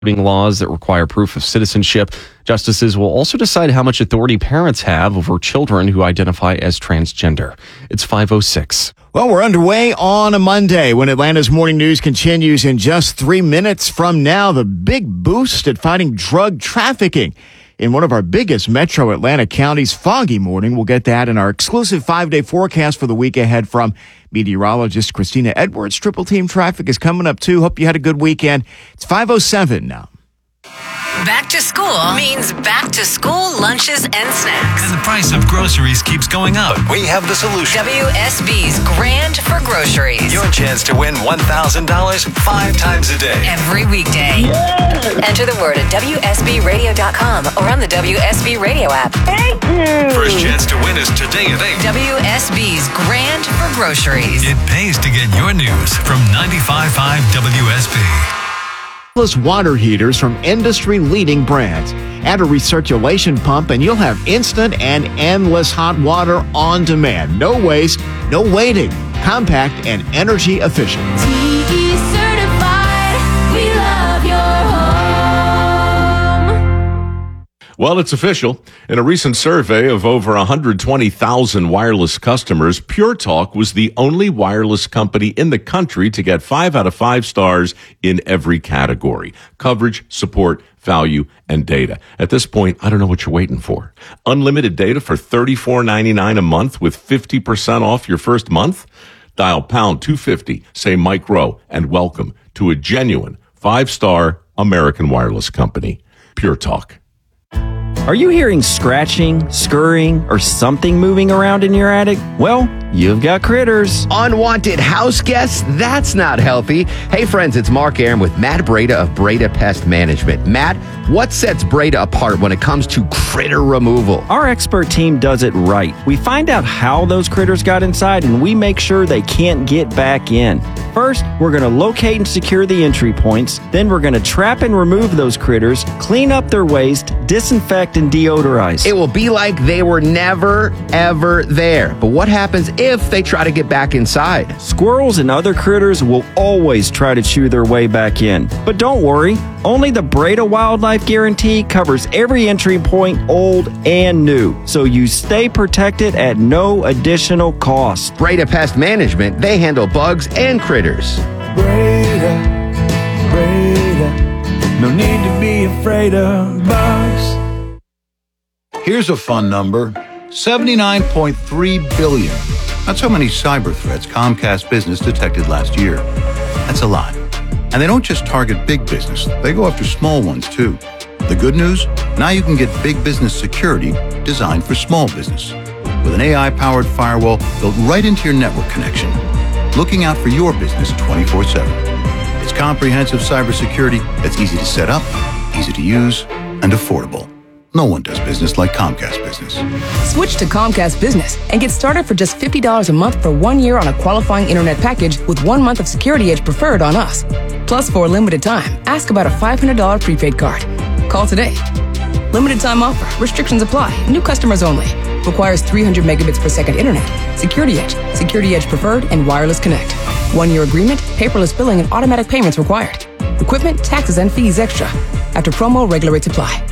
laws that require proof of citizenship. Justices will also decide how much authority parents have over children who identify as transgender. It's 5:06. Well, we're underway on a Monday when Atlanta's Morning News continues in just 3 minutes from now. The big boost at fighting drug trafficking in one of our biggest metro Atlanta counties. Foggy morning. We'll get that in our exclusive 5-day forecast for the week ahead from meteorologist Christina Edwards. Triple Team Traffic is coming up too. Hope you had a good weekend. It's 5:07 now. Back to school means back to school lunches and snacks. And the price of groceries keeps going up. We have the solution. WSB's Grand for Groceries. Your chance to win $1,000 5 times a day. Every weekday. Yeah. Enter the word at WSBradio.com or on the WSB Radio app. Thank you. First chance to win is today at 8. WSB's Grand for Groceries. It pays to get your news from 95.5 WSB. Water heaters from industry-leading brands. Add a recirculation pump and you'll have instant and endless hot water on demand. No waste, no waiting. Compact and energy efficient. TE certified. We love your home. Well, it's official. In a recent survey of over 120,000 wireless customers, Pure Talk was the only wireless company in the country to get 5 out of 5 stars in every category: coverage, support, value, and data. At this point, I don't know what you're waiting for. Unlimited data for $34.99 a month with 50% off your first month? Dial pound 250, say Mike Rowe, and welcome to a genuine 5-star American wireless company. Pure Talk. Are you hearing scratching, scurrying, or something moving around in your attic? Well, you've got critters. Unwanted house guests? That's not healthy. Hey friends, it's Mark Aaron with Matt Breda of Breda Pest Management. Matt, what sets Breda apart when it comes to critter removal? Our expert team does it right. We find out how those critters got inside and we make sure they can't get back in. First, we're going to locate and secure the entry points. Then we're going to trap and remove those critters, clean up their waste, disinfect and deodorize. It will be like they were never, ever there. But what happens if they try to get back inside? Squirrels and other critters will always try to chew their way back in. But don't worry, only the Breda Wildlife Guarantee covers every entry point, old and new. So you stay protected at no additional cost. Breda Pest Management, they handle bugs and critters. Breda, no need to be afraid of bugs. Here's a fun number, 79.3 billion. That's how many cyber threats Comcast Business detected last year. That's a lot. And they don't just target big business, they go after small ones too. The good news? Now you can get big business security designed for small business. With an AI-powered firewall built right into your network connection, looking out for your business 24/7. It's comprehensive cybersecurity that's easy to set up, easy to use, and affordable. No one does business like Comcast Business. Switch to Comcast Business and get started for just $50 a month for 1 year on a qualifying internet package with 1 month of Security Edge Preferred on us. Plus, for a limited time, ask about a $500 prepaid card. Call today. Limited time offer. Restrictions apply. New customers only. Requires 300 megabits per second internet. Security Edge Preferred, and Wireless Connect. 1 year agreement, paperless billing, and automatic payments required. Equipment, taxes, and fees extra. After promo, regular rates apply.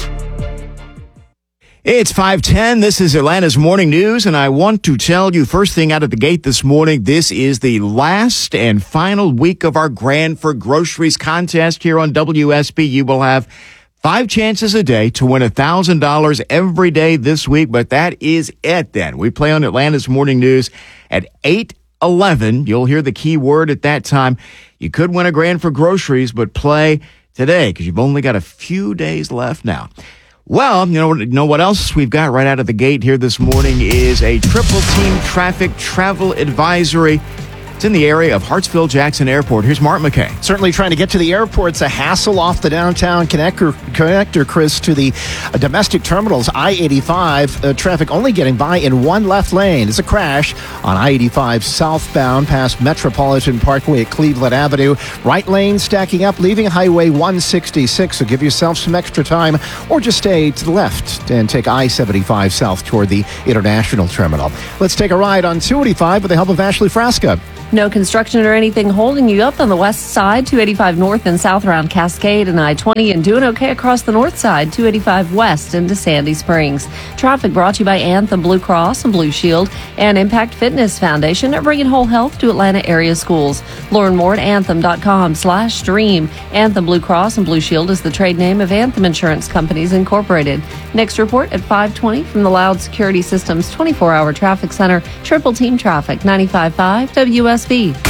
It's 5:10. This is Atlanta's Morning News, and I want to tell you first thing out of the gate this morning, this is the last and final week of our Grand for Groceries contest here on WSB. You will have 5 chances a day to win $1,000 every day this week, but that is it then. We play on Atlanta's Morning News at 8:11. You'll hear the key word at that time. You could win a Grand for Groceries, but play today because you've only got a few days left now. Well, you know what else we've got right out of the gate here this morning is a Triple Team Traffic travel advisory. It's in the area of Hartsfield-Jackson Airport. Here's Mark McKay. Certainly trying to get to the airport's a hassle off the downtown connector, Chris, to the domestic terminals. I-85 traffic only getting by in one left lane. It's a crash on I-85 southbound past Metropolitan Parkway at Cleveland Avenue. Right lane stacking up, leaving Highway 166. So give yourself some extra time or just stay to the left and take I-75 south toward the International Terminal. Let's take a ride on 285 with the help of Ashley Frasca. No construction or anything holding you up on the west side, 285 north and south around Cascade and I-20, and doing okay across the north side, 285 west into Sandy Springs. Traffic brought to you by Anthem Blue Cross and Blue Shield and Impact Fitness Foundation, bringing whole health to Atlanta area schools. Learn more at anthem.com/dream. Anthem Blue Cross and Blue Shield is the trade name of Anthem Insurance Companies Incorporated. Next report at 5:20 from the Loud Security Systems 24-hour traffic center. Triple team traffic, 95.5 WSB.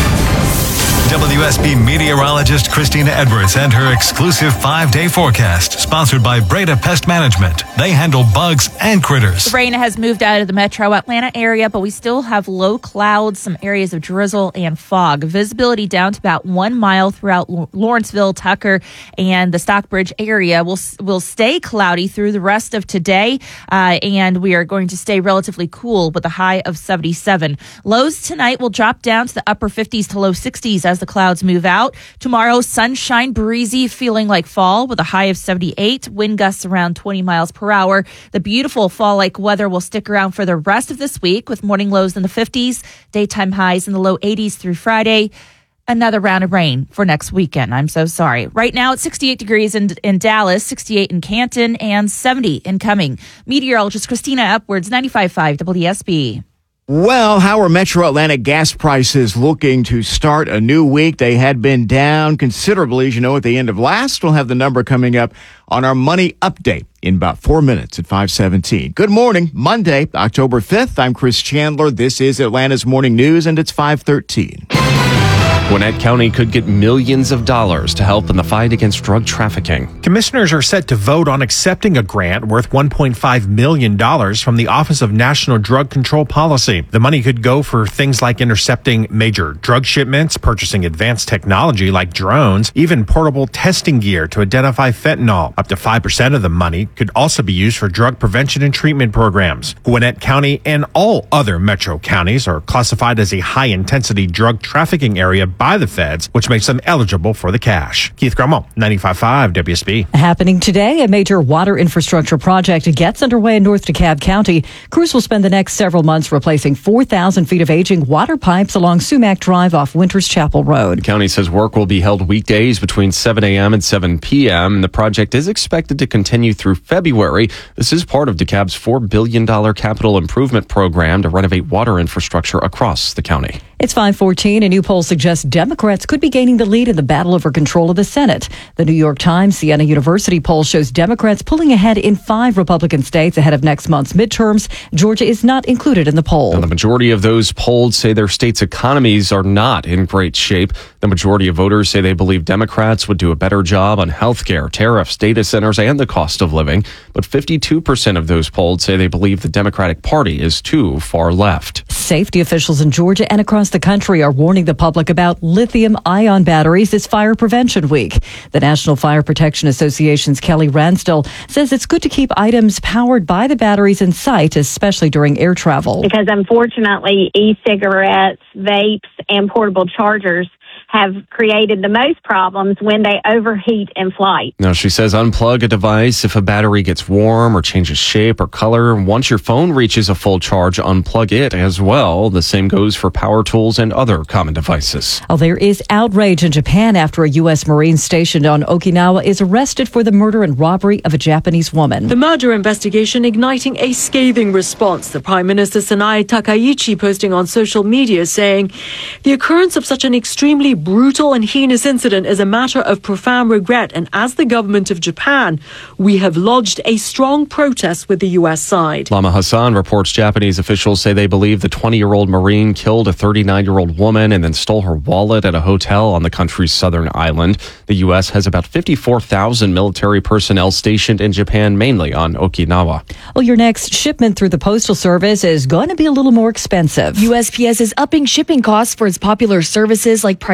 WSB meteorologist Christina Edwards and her exclusive 5-day forecast, sponsored by Breda Pest Management. They handle bugs and critters. The rain has moved out of the metro Atlanta area, but we still have low clouds, some areas of drizzle and fog. Visibility down to about 1 mile throughout Lawrenceville, Tucker, and the Stockbridge area. Will stay cloudy through the rest of today, and we are going to stay relatively cool with a high of 77. Lows tonight will drop down to the upper 50s to low 60s as the clouds move out. Tomorrow, sunshine, breezy, feeling like fall with a high of 78. Wind gusts around 20 miles per hour. The beautiful fall-like weather will stick around for the rest of this week with morning lows in the 50s, daytime highs in the low 80s through Friday. Another round of rain for next weekend. I'm so sorry. Right now, it's 68 degrees in Dallas, 68 in Canton, and 70 incoming. Meteorologist Christina Edwards, 95.5 WSB. Well, how are Metro Atlanta gas prices looking to start a new week? They had been down considerably, as you know, at the end of last. We'll have the number coming up on our money update in about 4 minutes at 5:17. Good morning, Monday, October 5th. I'm Chris Chandler. This is Atlanta's Morning News, and it's 5:13. Gwinnett County could get millions of dollars to help in the fight against drug trafficking. Commissioners are set to vote on accepting a grant worth $1.5 million from the Office of National Drug Control Policy. The money could go for things like intercepting major drug shipments, purchasing advanced technology like drones, even portable testing gear to identify fentanyl. Up to 5% of the money could also be used for drug prevention and treatment programs. Gwinnett County and all other metro counties are classified as a high-intensity drug trafficking area by the feds, which makes them eligible for the cash. Keith Grummel, 95.5 WSB. Happening today, a major water infrastructure project gets underway in North DeKalb County. Crews will spend the next several months replacing 4,000 feet of aging water pipes along Sumac Drive off Winters Chapel Road. The county says work will be held weekdays between 7 a.m. and 7 p.m. The project is expected to continue through February. This is part of DeKalb's $4 billion capital improvement program to renovate water infrastructure across the county. It's 5:14. A new poll suggests Democrats could be gaining the lead in the battle over control of the Senate. The New York Times Siena University poll shows Democrats pulling ahead in 5 Republican states ahead of next month's midterms. Georgia is not included in the poll. Now, the majority of those polled say their state's economies are not in great shape. The majority of voters say they believe Democrats would do a better job on health care, tariffs, data centers, and the cost of living. But 52% of those polled say they believe the Democratic Party is too far left. Safety officials in Georgia and across the country are warning the public about lithium-ion batteries this Fire Prevention Week. The National Fire Protection Association's Kelly Ransdell says it's good to keep items powered by the batteries in sight, especially during air travel. Because unfortunately, e-cigarettes, vapes, and portable chargers have created the most problems when they overheat in flight. Now, she says unplug a device if a battery gets warm or changes shape or color. Once your phone reaches a full charge, unplug it as well. The same goes for power tools and other common devices. Oh, there is outrage in Japan after a U.S. Marine stationed on Okinawa is arrested for the murder and robbery of a Japanese woman. The murder investigation igniting a scathing response. The Prime Minister Sanae Takaichi posting on social media saying, "The occurrence of such an extremely brutal and heinous incident is a matter of profound regret, and as the government of Japan, we have lodged a strong protest with the U.S. side." Lama Hassan reports Japanese officials say they believe the 20-year-old Marine killed a 39-year-old woman and then stole her wallet at a hotel on the country's southern island. The U.S. has about 54,000 military personnel stationed in Japan, mainly on Okinawa. Well, your next shipment through the Postal Service is going to be a little more expensive. USPS is upping shipping costs for its popular services like Priority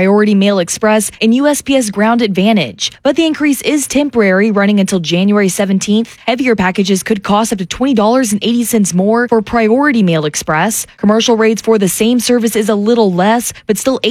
Priority Mail Express and USPS Ground Advantage. But the increase is temporary, running until January 17th. Heavier packages could cost up to $20.80 more for Priority Mail Express. Commercial rates for the same service is a little less, but still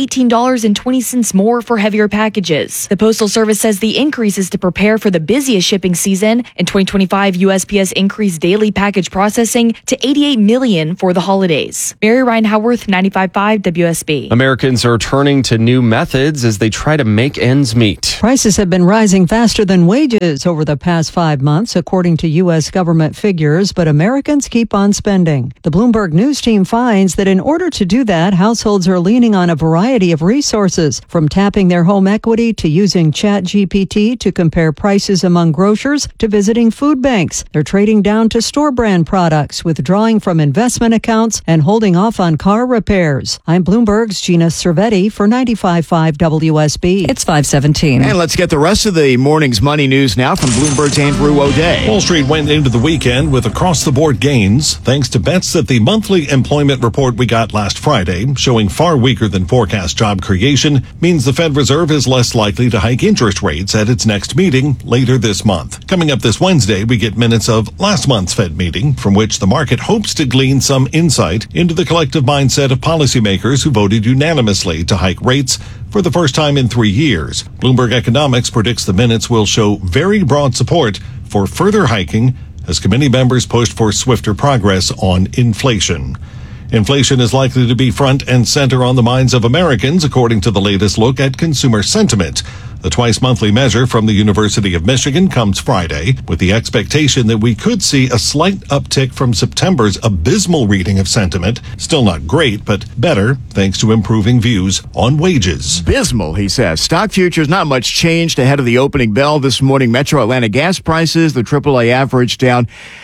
$18.20 more for heavier packages. The Postal Service says the increase is to prepare for the busiest shipping season. In 2025, USPS increased daily package processing to 88 million for the holidays. Mary Ryan Howarth, 95.5 WSB. Americans are turning to new methods as they try to make ends meet. Prices have been rising faster than wages over the past 5 months, according to U.S. government figures, but Americans keep on spending. The Bloomberg News team finds that in order to do that, households are leaning on a variety of resources, from tapping their home equity to using ChatGPT to compare prices among grocers to visiting food banks. They're trading down to store brand products, withdrawing from investment accounts and holding off on car repairs. I'm Bloomberg's Gina Cervetti for 95.5 WSB. It's 5:17. And let's get the rest of the morning's money news now from Bloomberg's Andrew O'Day. Wall Street went into the weekend with across-the-board gains, thanks to bets that the monthly employment report we got last Friday, showing far weaker than forecast job creation, means the Fed Reserve is less likely to hike interest rates at its next meeting later this month. Coming up this Wednesday, we get minutes of last month's Fed meeting, from which the market hopes to glean some insight into the collective mindset of policymakers who voted unanimously to hike rates for the first time in 3 years. Bloomberg Economics predicts the minutes will show very broad support for further hiking as committee members pushed for swifter progress on inflation. Inflation is likely to be front and center on the minds of Americans, according to the latest look at consumer sentiment. The twice-monthly measure from the University of Michigan comes Friday, with the expectation that we could see a slight uptick from September's abysmal reading of sentiment. Still not great, but better, thanks to improving views on wages. Abysmal, he says. Stock futures, not much changed ahead of the opening bell this morning. Metro Atlanta gas prices, the AAA average down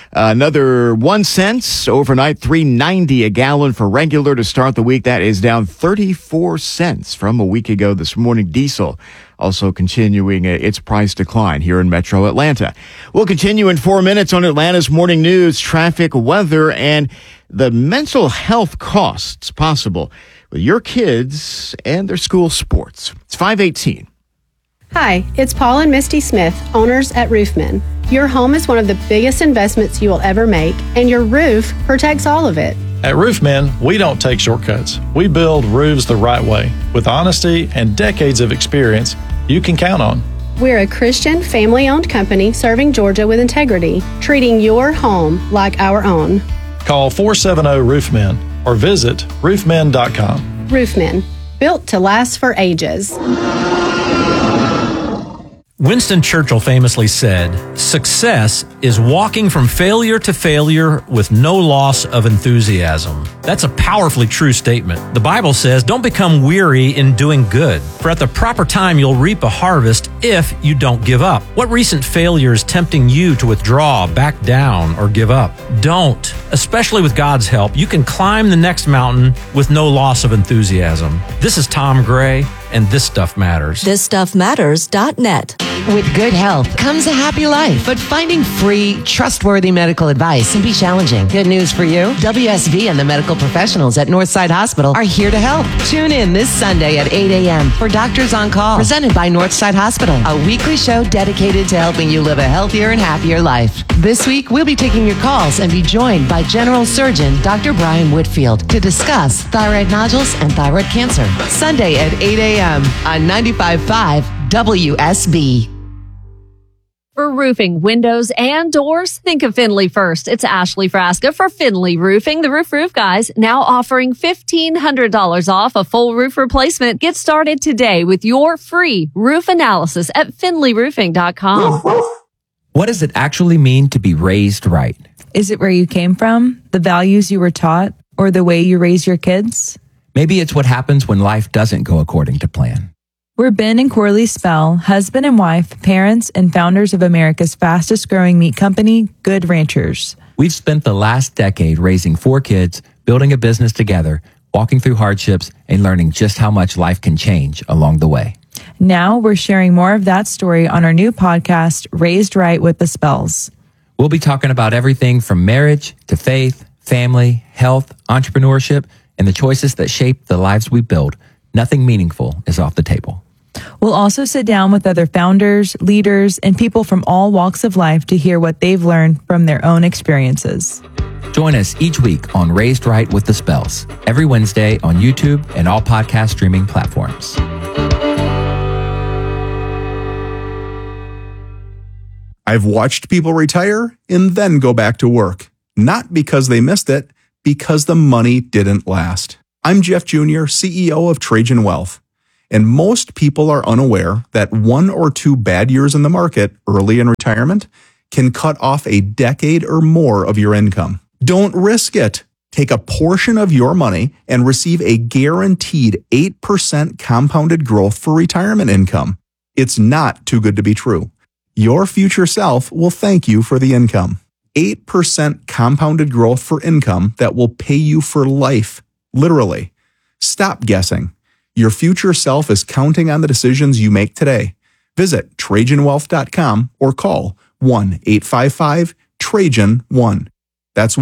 another 1 cent overnight, $3.90 a gallon for regular to start the week. That is down 34 cents from a week ago this morning. Diesel also continuing its price decline here in Metro Atlanta. We'll continue in 4 minutes on Atlanta's morning news, traffic, weather, and the mental health costs possible with your kids and their school sports. It's 5:18. Hi, it's Paul and Misty Smith, owners at Roofman. Your home is one of the biggest investments you will ever make, and your roof protects all of it. At Roofman, we don't take shortcuts. We build roofs the right way, with honesty and decades of experience you can count on. We're a Christian, family-owned company serving Georgia with integrity, treating your home like our own. Call 470-ROOFMEN or visit roofmen.com. Roofman, built to last for ages. Winston Churchill famously said, "Success is walking from failure to failure with no loss of enthusiasm." That's a powerfully true statement. The Bible says, "Don't become weary in doing good, for at the proper time you'll reap a harvest if you don't give up." What recent failure is tempting you to withdraw, back down, or give up? Don't. Especially with God's help, you can climb the next mountain with no loss of enthusiasm. This is Tom Gray, and This Stuff Matters. ThisStuffMatters.net. With good health comes a happy life, but finding free, trustworthy medical advice can be challenging. Good news for you. WSB and the medical professionals at Northside Hospital are here to help. Tune in this Sunday at 8 a.m. for Doctors on Call, presented by Northside Hospital, a weekly show dedicated to helping you live a healthier and happier life. This week, we'll be taking your calls and be joined by General Surgeon Dr. Brian Whitfield to discuss thyroid nodules and thyroid cancer. Sunday at 8 a.m. on 95.5 WSB. For roofing, windows, and doors, think of Finley first. It's Ashley Frasca for Finley Roofing, the Roof Guys, now offering $1,500 off a full roof replacement. Get started today with your free roof analysis at finleyroofing.com. What does it actually mean to be raised right? Is it where you came from, the values you were taught, or the way you raise your kids? Maybe it's what happens when life doesn't go according to plan. We're Ben and Corley Spell, husband and wife, parents, and founders of America's fastest growing meat company, Good Ranchers. We've spent the last decade raising 4 kids, building a business together, walking through hardships, and learning just how much life can change along the way. Now we're sharing more of that story on our new podcast, Raised Right with the Spells. We'll be talking about everything from marriage to faith, family, health, entrepreneurship, and the choices that shape the lives we build. Nothing meaningful is off the table. We'll also sit down with other founders, leaders, and people from all walks of life to hear what they've learned from their own experiences. Join us each week on Raised Right with the Spells, every Wednesday on YouTube and all podcast streaming platforms. I've watched people retire and then go back to work. Not because they missed it, because the money didn't last. I'm Jeff Jr., CEO of Trajan Wealth. And most people are unaware that 1 or 2 bad years in the market early in retirement can cut off a decade or more of your income. Don't risk it. Take a portion of your money and receive a guaranteed 8% compounded growth for retirement income. It's not too good to be true. Your future self will thank you for the income. 8% compounded growth for income that will pay you for life. Literally. Stop guessing. Your future self is counting on the decisions you make today. Visit TrajanWealth.com or call 1-855-TRAJAN-1. That's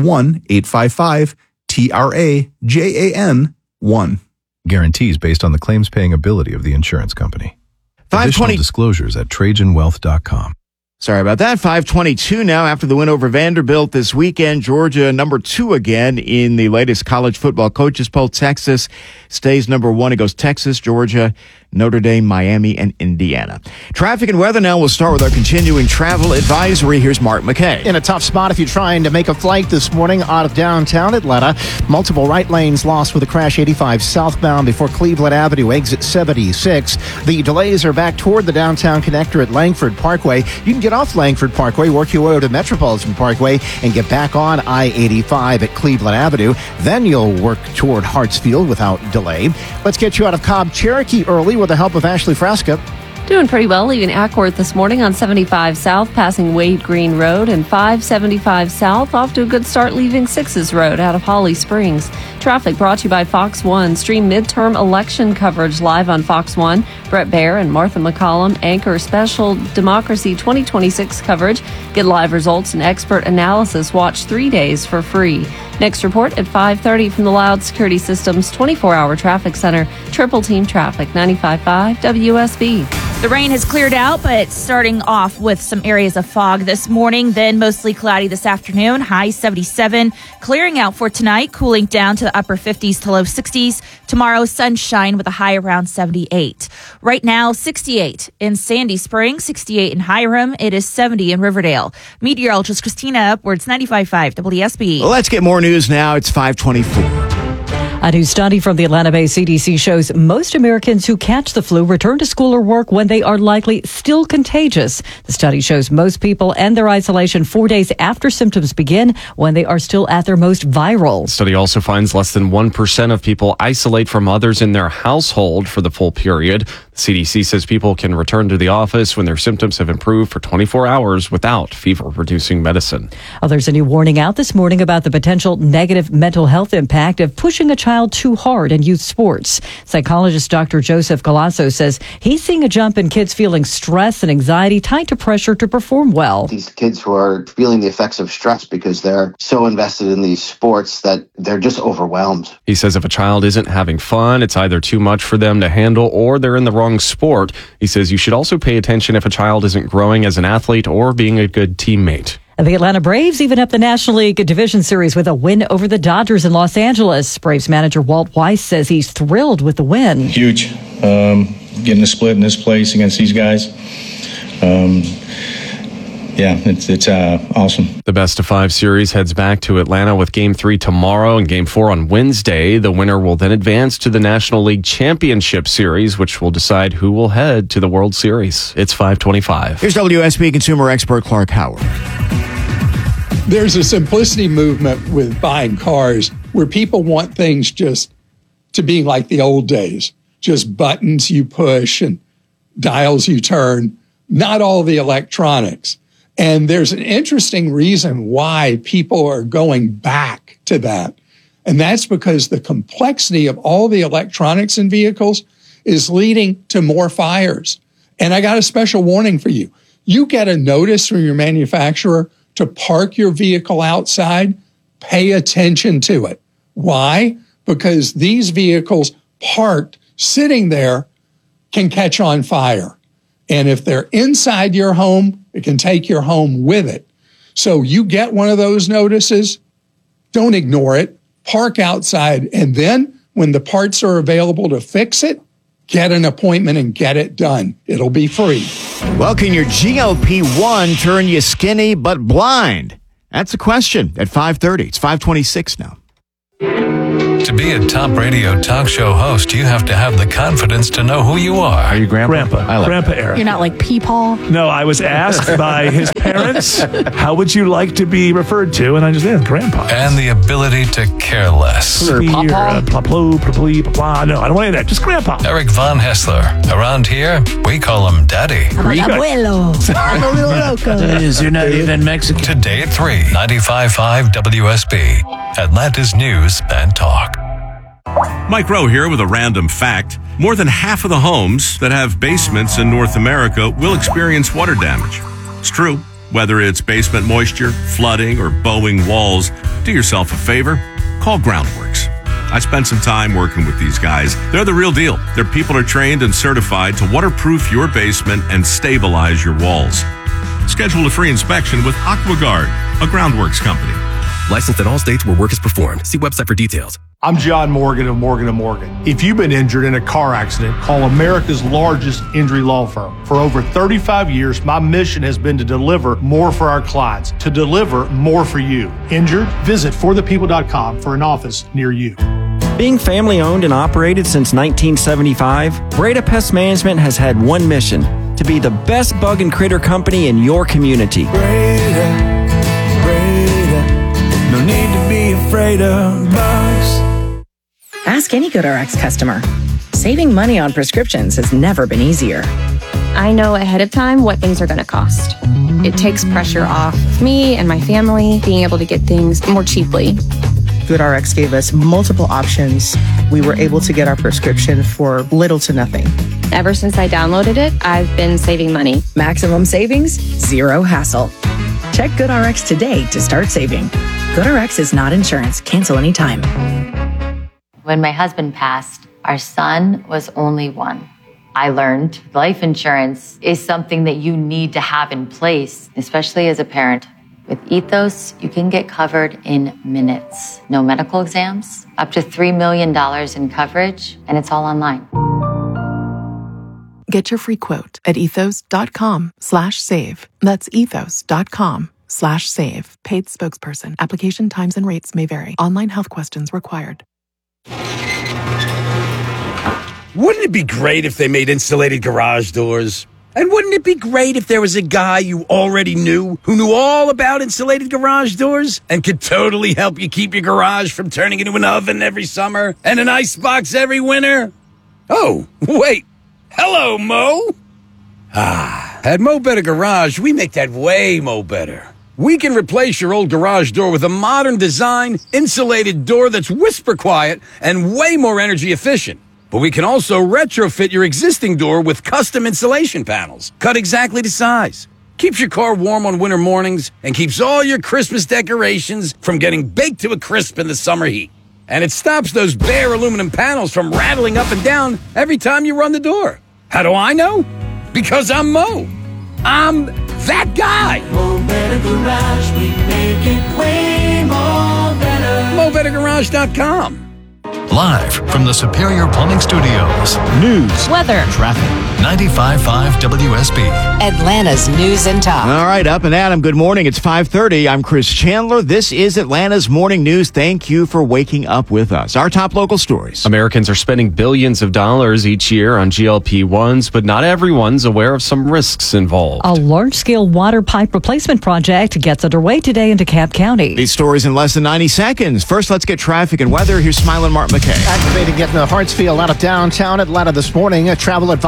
1-855-TRAJAN-1. Guarantees based on the claims paying ability of the insurance company. Additional disclosures at TrajanWealth.com. Sorry about that. 5:22 now after the win over Vanderbilt this weekend. Georgia number 2 again in the latest college football coaches poll. Texas stays number 1. It goes Texas, Georgia, Notre Dame, Miami, and Indiana. Traffic and weather now. We'll start with our continuing travel advisory. Here's Mark McKay. In a tough spot if you're trying to make a flight this morning out of downtown Atlanta. Multiple right lanes lost with a crash 85 southbound before Cleveland Avenue, exit 76. The delays are back toward the downtown connector at Langford Parkway. You can get off Langford Parkway, work your way over to Metropolitan Parkway, and get back on I-85 at Cleveland Avenue. Then you'll work toward Hartsfield without delay. Let's get you out of Cobb Cherokee early with the help of Ashley Frasca. Doing pretty well, leaving Acworth this morning on 75 South, passing Wade Green Road, and 575 South, off to a good start leaving 6's Road out of Holly Springs. Traffic brought to you by Fox One. Stream midterm election coverage live on Fox One. Brett Baer and Martha McCollum anchor special Democracy 2026 coverage. Get live results and expert analysis. Watch 3 days for free. Next report at 5:30 from the Loud Security Systems 24-hour traffic center. Triple Team Traffic, 95.5 WSB. The rain has cleared out, but starting off with some areas of fog this morning, then mostly cloudy this afternoon, high 77. Clearing out for tonight, cooling down to the upper 50s to low 60s. Tomorrow, sunshine with a high around 78. Right now, 68 in Sandy Springs, 68 in Hiram. It is 70 in Riverdale. Meteorologist Christina Upwards, 95.5 WSB. Well, let's get more news now. It's 5:24. A new study from the Atlanta-based CDC shows most Americans who catch the flu return to school or work when they are likely still contagious. The study shows most people end their isolation 4 days after symptoms begin when they are still at their most viral. The study also finds less than 1% of people isolate from others in their household for the full period. The CDC says people can return to the office when their symptoms have improved for 24 hours without fever-reducing medicine. There's a new warning out this morning about the potential negative mental health impact of pushing a child too hard in youth sports. Psychologist Dr. Joseph Galasso says he's seeing a jump in kids feeling stress and anxiety tied to pressure to perform well. These kids who are feeling the effects of stress because they're so invested in these sports that they're just overwhelmed. He says if a child isn't having fun, it's either too much for them to handle or they're in the wrong sport. He says you should also pay attention if a child isn't growing as an athlete or being a good teammate. The Atlanta Braves even up the National League Division Series with a win over the Dodgers in Los Angeles. Braves manager Walt Weiss says he's thrilled with the win. Huge. Getting a split in this place against these guys. It's awesome. The best of 5 series heads back to Atlanta with Game 3 tomorrow and Game 4 on Wednesday. The winner will then advance to the National League Championship Series, which will decide who will head to the World Series. It's 5:25. Here's WSB consumer expert Clark Howard. There's a simplicity movement with buying cars where people want things just to be like the old days, just buttons you push and dials you turn, not all the electronics. And there's an interesting reason why people are going back to that. And that's because the complexity of all the electronics in vehicles is leading to more fires. And I got a special warning for you. You get a notice from your manufacturer to park your vehicle outside, pay attention to it. Why? Because these vehicles parked sitting there can catch on fire. And if they're inside your home, it can take your home with it. So you get one of those notices, don't ignore it, park outside, and then when the parts are available to fix it, get an appointment and get it done. It'll be free. Well, can your GLP-1 turn you skinny but blind? That's the question at 5:30. It's 5:26 now. To be a top radio talk show host, you have to have the confidence to know who you are. Are you Grandpa? I like Grandpa that. Eric. You're not like Peepaw? No, I was asked by his parents, how would you like to be referred to? And I just said, Grandpa. And the ability to care less. No, I don't want any of that. Just Grandpa. Eric Von Hessler. Around here, we call him Daddy. Abuelo. I'm a little loco. You're not even Mexican. Today at 3, 95.5 WSB. Atlanta's News and Talk. Mike Rowe here with a random fact. More than half of the homes that have basements in North America will experience water damage. It's true. Whether it's basement moisture, flooding, or bowing walls, do yourself a favor. Call Groundworks. I spent some time working with these guys. They're the real deal. Their people are trained and certified to waterproof your basement and stabilize your walls. Schedule a free inspection with AquaGuard, a Groundworks company. Licensed in all states where work is performed. See website for details. I'm John Morgan of Morgan & Morgan. If you've been injured in a car accident, call America's largest injury law firm. For over 35 years, my mission has been to deliver more for our clients, to deliver more for you. Injured? Visit forthepeople.com for an office near you. Being family owned and operated since 1975, Breda Pest Management has had one mission: to be the best bug and critter company in your community. Breda, no need to be afraid of bugs. Ask any GoodRx customer. Saving money on prescriptions has never been easier. I know ahead of time what things are going to cost. It takes pressure off me and my family being able to get things more cheaply. GoodRx gave us multiple options. We were able to get our prescription for little to nothing. Ever since I downloaded it, I've been saving money. Maximum savings, zero hassle. Check GoodRx today to start saving. GoodRx is not insurance. Cancel anytime. When my husband passed, our son was only one. I learned life insurance is something that you need to have in place, especially as a parent. With Ethos, you can get covered in minutes. No medical exams, up to $3 million in coverage, and it's all online. Get your free quote at ethos.com/save. That's ethos.com/save. Paid spokesperson. Application times and rates may vary. Online health questions required. Wouldn't it be great if they made insulated garage doors? And wouldn't it be great if there was a guy you already knew who knew all about insulated garage doors and could totally help you keep your garage from turning into an oven every summer and an icebox every winter? Oh, wait. Hello, Mo. At Mo Better Garage, we make that way Mo Better. We can replace your old garage door with a modern design, insulated door that's whisper quiet and way more energy efficient. But we can also retrofit your existing door with custom insulation panels, cut exactly to size. Keeps your car warm on winter mornings and keeps all your Christmas decorations from getting baked to a crisp in the summer heat. And it stops those bare aluminum panels from rattling up and down every time you run the door. How do I know? Because I'm Mo. I'm that guy. Mo Better Garage, we make it way more better. MoBetterGarage.com. Live from the Superior Plumbing Studios. News. Weather. Traffic. 95.5 WSB. Atlanta's News and Talk. All right, up and Adam, good morning. It's 5:30. I'm Chris Chandler. This is Atlanta's Morning News. Thank you for waking up with us. Our top local stories. Americans are spending billions of dollars each year on GLP-1s, but not everyone's aware of some risks involved. A large-scale water pipe replacement project gets underway today in DeKalb County. These stories in less than 90 seconds. First, let's get traffic and weather. Here's Smilin' Mark McKay. Activating getting the Hartsfield out of downtown Atlanta this morning. A travel advisory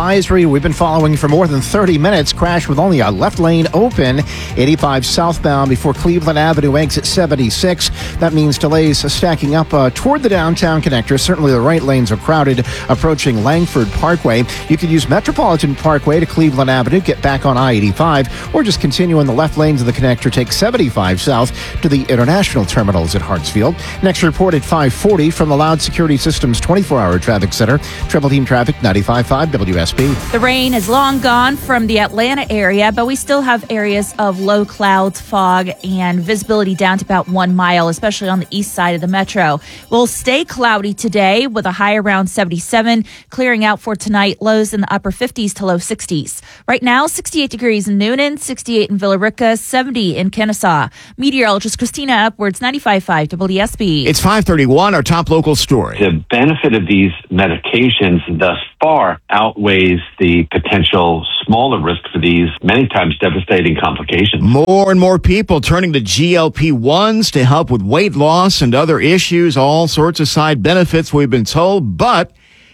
WSB. We've been following for more than 30 minutes. Crash with only a left lane open. 85 southbound before Cleveland Avenue exit 76. That means delays stacking up toward the downtown connector. Certainly the right lanes are crowded approaching Langford Parkway. You could use Metropolitan Parkway to Cleveland Avenue, get back on I-85, or just continue in the left lanes of the connector, take 75 south to the international terminals at Hartsfield. Next report at 5:40 from the Loud Security Systems 24-hour traffic center. Triple Team Traffic 95.5 WSB. The rain is long gone from the Atlanta area, but we still have areas of low clouds, fog, and visibility down to about 1 mile, especially on the east side of the metro. We'll stay cloudy today with a high around 77, clearing out for tonight, lows in the upper 50s to low 60s. Right now, 68 degrees in Noonan, 68 in Villa Rica, 70 in Kennesaw. Meteorologist Christina Upwards, 95.5 WSB. It's 5:31, our top local story. The benefit of these medications thus far outweighs the potential smaller risk for these many times devastating complications. More and more people turning to GLP-1s to help with weight loss and other issues, all sorts of side benefits we've been told, but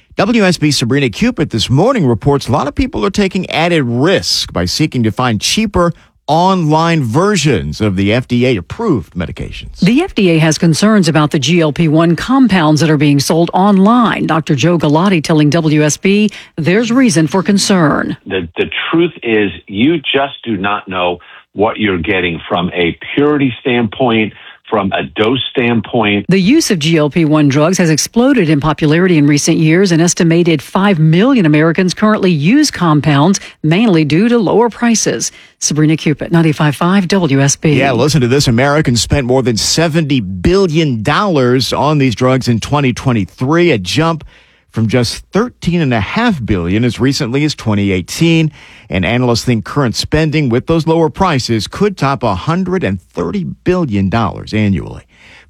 WSB's Sabrina Cupid this morning reports a lot of people are taking added risk by seeking to find cheaper online versions of the FDA-approved medications. The FDA has concerns about the GLP-1 compounds that are being sold online. Dr. Joe Galati telling WSB there's reason for concern. The truth is you just do not know what you're getting from a purity standpoint, from a dose standpoint. The use of GLP-1 drugs has exploded in popularity in recent years. An estimated 5 million Americans currently use compounds, mainly due to lower prices. Sabrina Cupid, 95.5 WSB. Yeah, listen to this. Americans spent more than $70 billion on these drugs in 2023, a jump from just $13.5 billion as recently as 2018. And analysts think current spending with those lower prices could top $130 billion annually.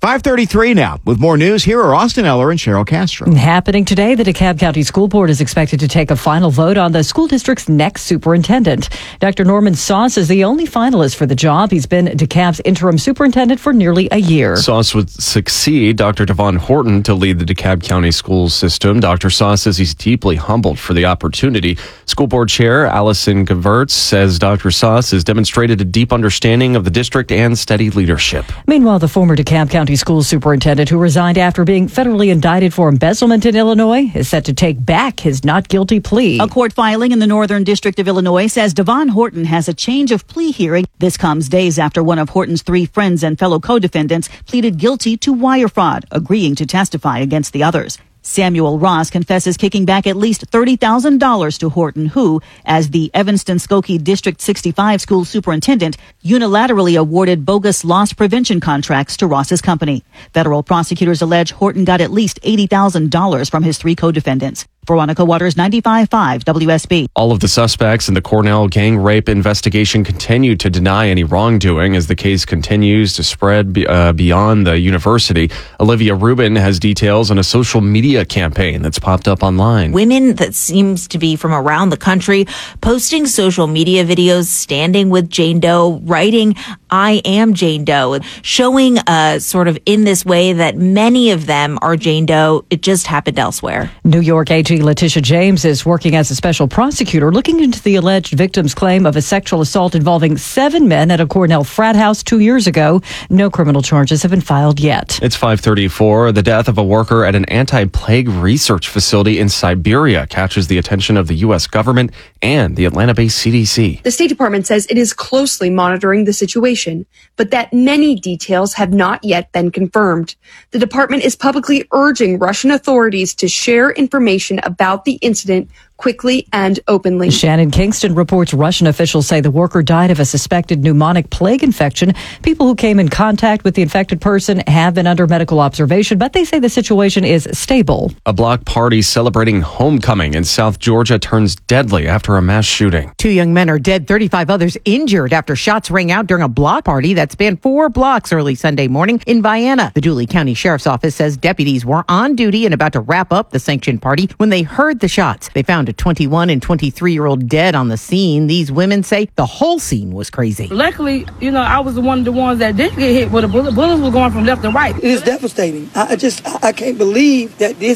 5:33 now. With more news, here are Austin Eller and Cheryl Castro. Happening today, the DeKalb County School Board is expected to take a final vote on the school district's next superintendent. Dr. Norman Sauce is the only finalist for the job. He's been DeKalb's interim superintendent for nearly a year. Sauce would succeed Dr. Devon Horton to lead the DeKalb County school system. Dr. Sauce says he's deeply humbled for the opportunity. School Board Chair Allison Gevertz says Dr. Sauce has demonstrated a deep understanding of the district and steady leadership. Meanwhile, the former DeKalb County school superintendent who resigned after being federally indicted for embezzlement in Illinois is set to take back his not guilty plea. A court filing in the Northern District of Illinois says Devon Horton has a change of plea hearing. This comes days after one of Horton's 3 friends and fellow co-defendants pleaded guilty to wire fraud, agreeing to testify against the others. Samuel Ross confesses kicking back at least $30,000 to Horton, who, as the Evanston-Skokie District 65 school superintendent, unilaterally awarded bogus loss prevention contracts to Ross's company. Federal prosecutors allege Horton got at least $80,000 from his 3 co-defendants. Veronica Waters, 95.5 WSB. All of the suspects in the Cornell gang rape investigation continue to deny any wrongdoing as the case continues to spread beyond the university. Olivia Rubin has details on a social media campaign that's popped up online. Women that seems to be from around the country posting social media videos, standing with Jane Doe, writing, "I am Jane Doe," showing sort of in this way that many of them are Jane Doe. It just happened elsewhere. New York AG Letitia James is working as a special prosecutor looking into the alleged victim's claim of a sexual assault involving 7 men at a Cornell frat house 2 years ago. No criminal charges have been filed yet. It's 5:34. The death of a worker at an anti-plague research facility in Siberia catches the attention of the U.S. government and the Atlanta-based CDC. The State Department says it is closely monitoring the situation, but that many details have not yet been confirmed. The department is publicly urging Russian authorities to share information about the incident quickly and openly. Shannon Kingston reports Russian officials say the worker died of a suspected pneumonic plague infection. People who came in contact with the infected person have been under medical observation, but they say the situation is stable. A block party celebrating homecoming in South Georgia turns deadly after a mass shooting. 2 young men are dead, 35 others injured after shots rang out during a block party that spanned 4 blocks early Sunday morning in Vienna. The Dooley County Sheriff's Office says deputies were on duty and about to wrap up the sanctioned party when they heard the shots. They found a 21 and 23-year-old dead on the scene. These women say the whole scene was crazy. Luckily, I was one of the ones that didn't get hit with a bullet. Bullets were going from left to right. It is devastating. I can't believe that this is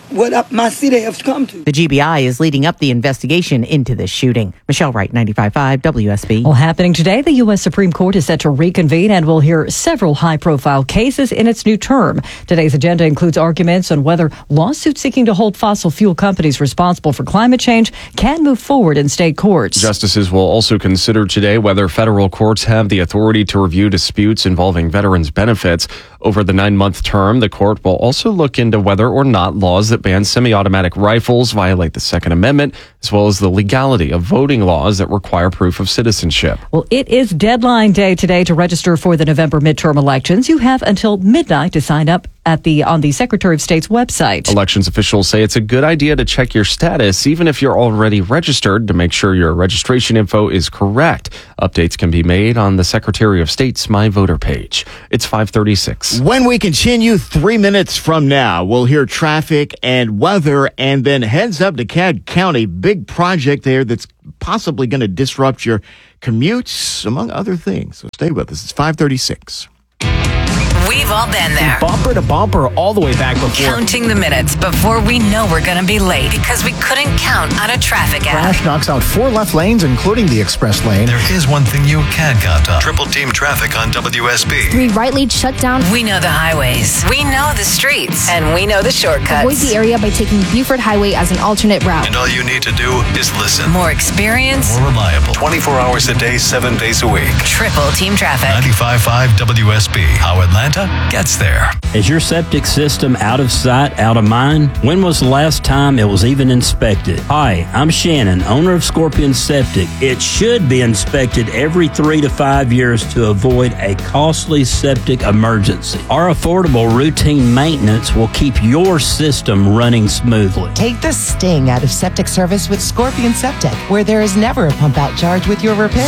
what my city has come to. The GBI is leading up the investigation into this shooting. Michelle Wright, 95.5 WSB. Well, happening today, the U.S. Supreme Court is set to reconvene and will hear several high-profile cases in its new term. Today's agenda includes arguments on whether lawsuits seeking to hold fossil fuel companies responsible for climate change can move forward in state courts. Justices will also consider today whether federal courts have the authority to review disputes involving veterans' benefits. Over the 9-month term, the court will also look into whether or not laws that ban semi-automatic rifles violate the Second Amendment, as well as the legality of voting laws that require proof of citizenship. Well, it is deadline day today to register for the November midterm elections. You have until midnight to sign up on the Secretary of State's website. Elections officials say it's a good idea to check your status, even if you're already registered, to make sure your registration info is correct. Updates can be made on the Secretary of State's My Voter page. It's 5:36. When we continue 3 minutes from now, we'll hear traffic and weather, and then heads up to Cobb County. Big project there that's possibly going to disrupt your commutes, among other things. So stay with us. It's 5:36. We've all been there. Bumper to bumper all the way back before. Counting the minutes before we know we're going to be late because we couldn't count on a traffic app. Crash knocks out 4 left lanes, including the express lane. There is one thing you can count on. Triple team traffic on WSB. 3 right lanes shut down. We know the highways. We know the streets. And we know the shortcuts. Avoid the area by taking Buford Highway as an alternate route. And all you need to do is listen. More experience. More reliable. 24 hours a day, 7 days a week. Triple team traffic. 95.5 WSB. How Atlanta gets there. Is your septic system out of sight, out of mind? When was the last time it was even inspected? Hi, I'm Shannon, owner of Scorpion Septic. It should be inspected every 3 to 5 years to avoid a costly septic emergency. Our affordable routine maintenance will keep your system running smoothly. Take the sting out of septic service with Scorpion Septic, where there is never a pump out charge with your repair.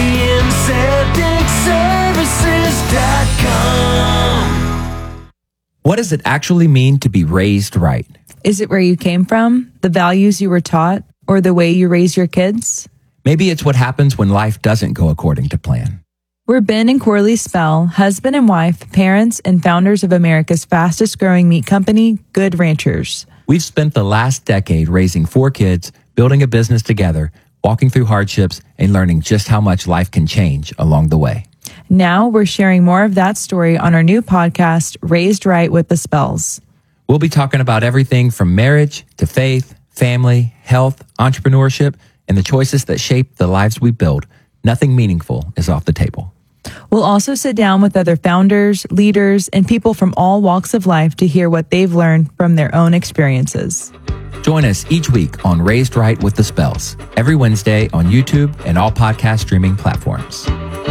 ScorpionSepticServices.com. What does it actually mean to be raised right? Is it where you came from, the values you were taught, or the way you raise your kids? Maybe it's what happens when life doesn't go according to plan. We're Ben and Corley Spell, husband and wife, parents, and founders of America's fastest growing meat company, Good Ranchers. We've spent the last decade raising 4 kids, building a business together, walking through hardships, and learning just how much life can change along the way. Now we're sharing more of that story on our new podcast, Raised Right with the Spells. We'll be talking about everything from marriage to faith, family, health, entrepreneurship, and the choices that shape the lives we build. Nothing meaningful is off the table. We'll also sit down with other founders, leaders, and people from all walks of life to hear what they've learned from their own experiences. Join us each week on Raised Right with the Spells, every Wednesday on YouTube and all podcast streaming platforms.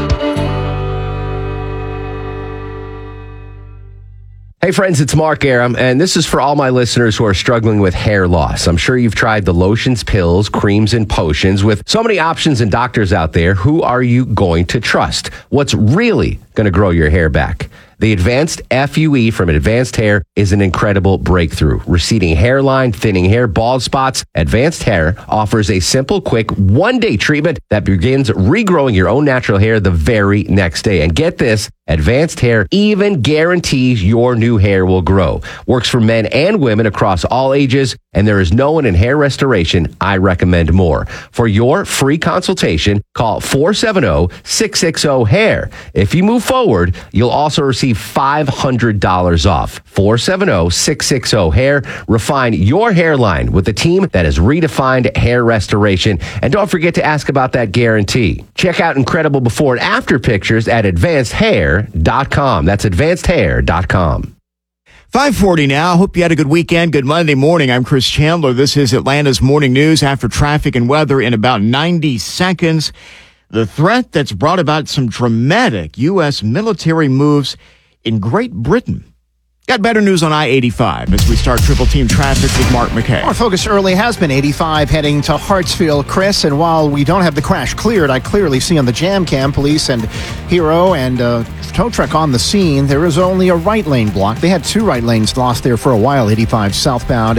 Hey friends, it's Mark Aram, and this is for all my listeners who are struggling with hair loss. I'm sure you've tried the lotions, pills, creams, and potions. With so many options and doctors out there, who are you going to trust? What's really going to grow your hair back? The Advanced FUE from Advanced Hair is an incredible breakthrough. Receding hairline, thinning hair, bald spots. Advanced Hair offers a simple, quick, one-day treatment that begins regrowing your own natural hair the very next day. And get this, Advanced Hair even guarantees your new hair will grow. Works for men and women across all ages, and there is no one in hair restoration I recommend more. For your free consultation, call 470-660-HAIR. If you move forward, you'll also receive $500 off. 470-660-HAIR. Refine your hairline with a team that has redefined hair restoration. And don't forget to ask about that guarantee. Check out incredible before and after pictures at advancedhair.com. That's advancedhair.com. 5:40 now. Hope you had a good weekend. Good Monday morning. I'm Chris Chandler. This is Atlanta's Morning News after traffic and weather in about 90 seconds. The threat that's brought about some dramatic U.S. military moves in Great Britain. Got better news on I-85 as we start triple team traffic with Mark McKay. Our focus early has been 85 heading to Hartsfield, Chris. And while we don't have the crash cleared, I clearly see on the jam cam police and Hero and tow truck on the scene. There is only a right lane block. They had 2 right lanes lost there for a while, 85 southbound.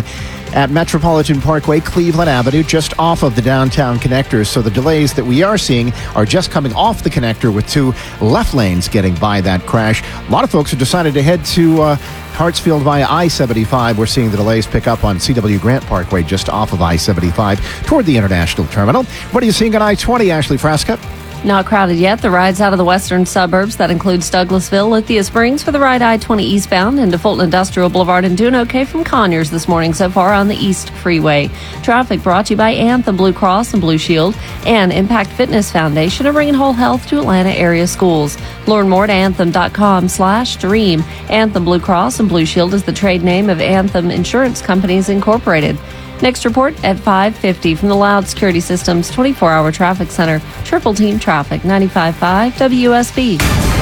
at Metropolitan Parkway, Cleveland Avenue, just off of the downtown connector. So the delays that we are seeing are just coming off the connector with 2 left lanes getting by that crash. A lot of folks have decided to head to Hartsfield via I-75. We're seeing the delays pick up on C.W. Grant Parkway just off of I-75 toward the International Terminal. What are you seeing on I-20, Ashley Frasca? Not crowded yet. The ride's out of the western suburbs. That includes Douglasville, Lithia Springs for the ride I-20 eastbound, and to Fulton Industrial Boulevard, and doing okay from Conyers this morning so far on the East Freeway. Traffic brought to you by Anthem Blue Cross and Blue Shield and Impact Fitness Foundation of bringing whole health to Atlanta area schools. Learn more at anthem.com/dream. Anthem Blue Cross and Blue Shield is the trade name of Anthem Insurance Companies Incorporated. Next report at 5:50 from the Loud Security Systems 24-hour traffic center. Triple Team Traffic, 95.5 WSB.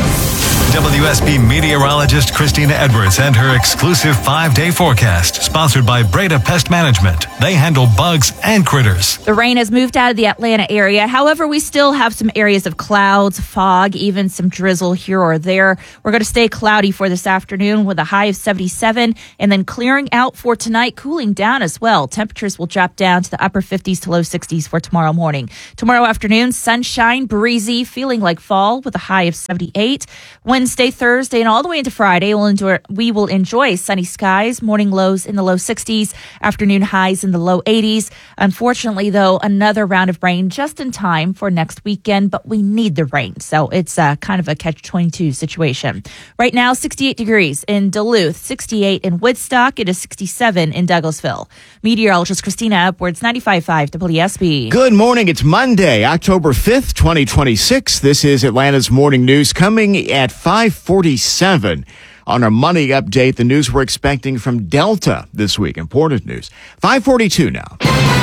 WSB meteorologist Christina Edwards and her exclusive 5-day forecast, sponsored by Breda Pest Management. They handle bugs and critters. The rain has moved out of the Atlanta area. However, we still have some areas of clouds, fog, even some drizzle here or there. We're going to stay cloudy for this afternoon with a high of 77, and then clearing out for tonight, cooling down as well. Temperatures will drop down to the upper 50s to low 60s for tomorrow morning. Tomorrow afternoon, sunshine, breezy, feeling like fall with a high of 78. Wednesday, Thursday, and all the way into Friday, we will enjoy sunny skies, morning lows in the low 60s, afternoon highs in the low 80s. Unfortunately, though, another round of rain just in time for next weekend, but we need the rain, so it's kind of a catch-22 situation. Right now, 68 degrees in Duluth, 68 in Woodstock, it is 67 in Douglasville. Meteorologist Christina Edwards, 95.5 WSB. Good morning. It's Monday, October 5th, 2026. This is Atlanta's Morning News coming at 5:47. On our money update, the news we're expecting from Delta this week. Important news. 5:42 now.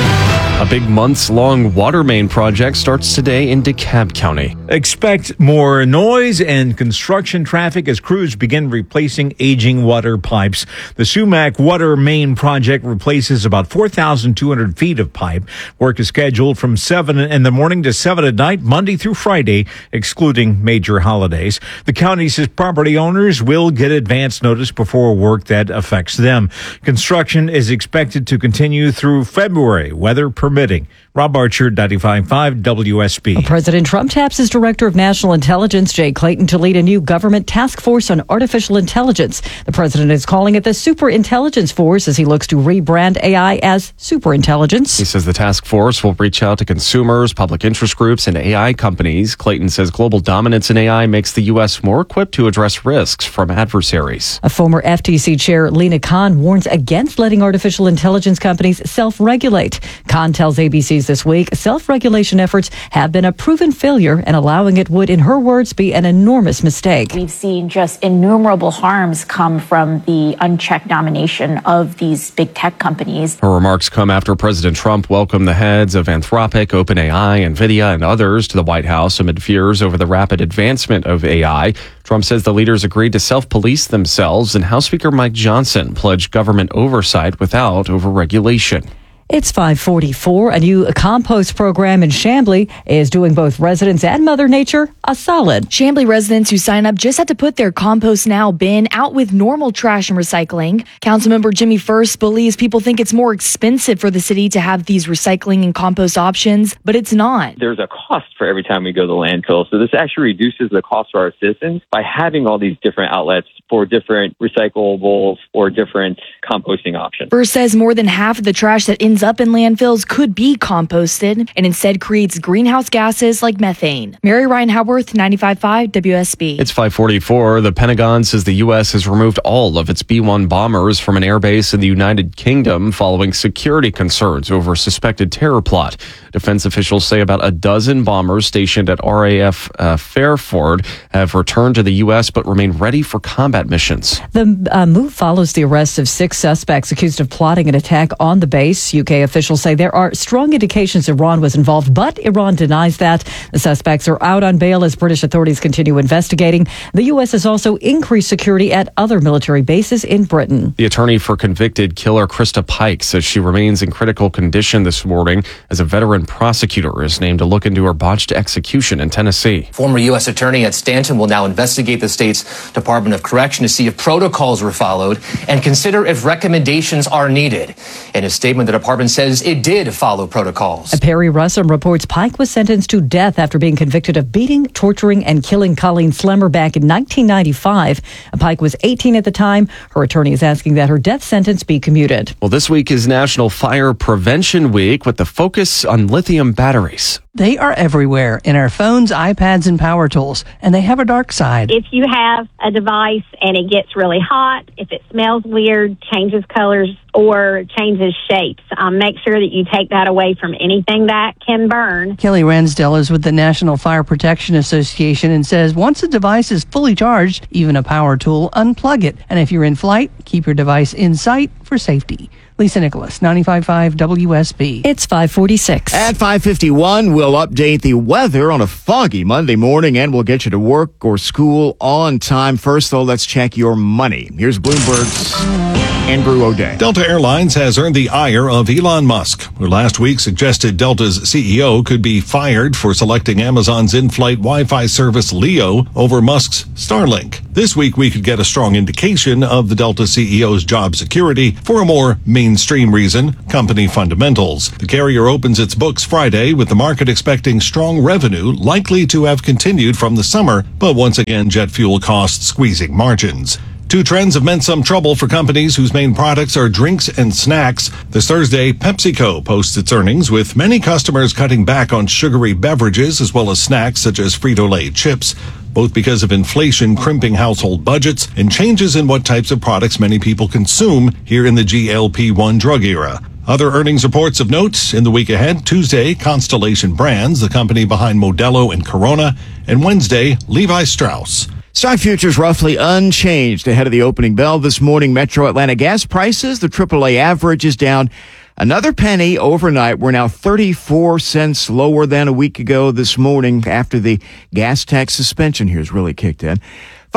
A big months-long water main project starts today in DeKalb County. Expect more noise and construction traffic as crews begin replacing aging water pipes. The Sumac Water Main Project replaces about 4,200 feet of pipe. Work is scheduled from 7 in the morning to 7 at night, Monday through Friday, excluding major holidays. The county says property owners will get advance notice before work that affects them. Construction is expected to continue through February, weather permitting. Rob Archer, 95.5 WSB. President Trump taps his Director of National Intelligence, Jay Clayton, to lead a new government task force on artificial intelligence. The president is calling it the Superintelligence Force as he looks to rebrand AI as superintelligence. He says the task force will reach out to consumers, public interest groups, and AI companies. Clayton says global dominance in AI makes the U.S. more equipped to address risks from adversaries. A former FTC chair, Lina Khan, warns against letting artificial intelligence companies self-regulate. Khan tells ABC's this week self-regulation efforts have been a proven failure, and allowing it would, in her words, be an enormous mistake. We've seen just innumerable harms come from the unchecked domination of these big tech companies. Her remarks come after President Trump welcomed the heads of Anthropic, OpenAI, NVIDIA, and others to the White House amid fears over the rapid advancement of AI. Trump says the leaders agreed to self-police themselves, and House Speaker Mike Johnson pledged government oversight without overregulation. It's 5:44. A new compost program in Chamblee is doing both residents and Mother Nature a solid. Chamblee residents who sign up just have to put their Compost Now bin out with normal trash and recycling. Councilmember Jimmy First believes people think it's more expensive for the city to have these recycling and compost options, but it's not. There's a cost for every time we go to the landfill, so this actually reduces the cost for our citizens by having all these different outlets for different recyclables or different composting options. First says more than half of the trash that ends up in landfills could be composted and instead creates greenhouse gases like methane. Mary Ryan Howarth, 95.5 WSB. It's 5:44. The Pentagon says the U.S. has removed all of its B-1 bombers from an airbase in the United Kingdom following security concerns over a suspected terror plot. Defense officials say about a dozen bombers stationed at RAF Fairford have returned to the U.S. but remain ready for combat missions. The move follows the arrest of 6 suspects accused of plotting an attack on the base. UK officials say there are strong indications Iran was involved, but Iran denies that. The suspects are out on bail as British authorities continue investigating. The U.S. has also increased security at other military bases in Britain. The attorney for convicted killer Krista Pike says she remains in critical condition this morning as a veteran prosecutor is named to look into her botched execution in Tennessee. Former U.S. Attorney Ed Stanton will now investigate the state's Department of Correction to see if protocols were followed and consider if recommendations are needed. In a statement, the department says it did follow protocols. Perry Russum reports Pike was sentenced to death after being convicted of beating, torturing, and killing Colleen Slemmer back in 1995. Pike was 18 at the time. Her attorney is asking that her death sentence be commuted. Well, this week is National Fire Prevention Week with the focus on lithium batteries. They are everywhere in our phones, iPads, and power tools, and they have a dark side. If you have a device and it gets really hot, if it smells weird, changes colors, or changes shapes, make sure that you take that away from anything that can burn. Kelly Ransdell is with the National Fire Protection Association and says once a device is fully charged, even a power tool, unplug it. And if you're in flight, keep your device in sight for safety. Lisa Nicholas, 95.5 WSB. It's 5:46. At 5:51, we'll update the weather on a foggy Monday morning, and we'll get you to work or school on time. First, though, let's check your money. Here's Bloomberg's Andrew O'Day. Delta Airlines has earned the ire of Elon Musk, who last week suggested Delta's CEO could be fired for selecting Amazon's in-flight Wi-Fi service Leo over Musk's Starlink. This week, we could get a strong indication of the Delta CEO's job security for a more mainstream reason, company fundamentals. The carrier opens its books Friday with the market expecting strong revenue likely to have continued from the summer, but once again, jet fuel costs squeezing margins. Two trends have meant some trouble for companies whose main products are drinks and snacks. This Thursday, PepsiCo posts its earnings, with many customers cutting back on sugary beverages as well as snacks such as Frito-Lay chips, both because of inflation crimping household budgets and changes in what types of products many people consume here in the GLP-1 drug era. Other earnings reports of note in the week ahead: Tuesday, Constellation Brands, the company behind Modelo and Corona, and Wednesday, Levi Strauss. Stock futures roughly unchanged ahead of the opening bell this morning. Metro Atlanta gas prices, the AAA average is down another penny overnight. We're now 34 cents lower than a week ago this morning after the gas tax suspension here has really kicked in.